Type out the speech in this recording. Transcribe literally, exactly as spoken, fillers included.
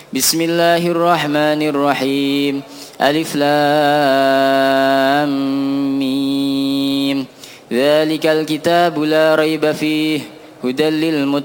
بسم الله الرحمن الرحيم ألف لام ميم ذلك الكتاب لا ريب فيه هدى للمتقين